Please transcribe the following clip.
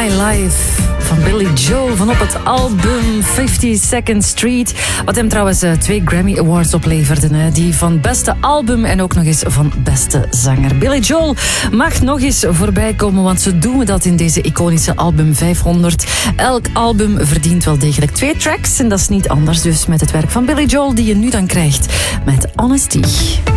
My Life van Billy Joel van op het album 52nd Street. Wat hem trouwens 2 Grammy Awards opleverde. Hè? Die van beste album en ook nog eens van beste zanger. Billy Joel mag nog eens voorbij komen, want zo doen we dat in deze iconische album 500. Elk album verdient wel degelijk 2 tracks en dat is niet anders dus met het werk van Billy Joel die je nu dan krijgt met Honesty.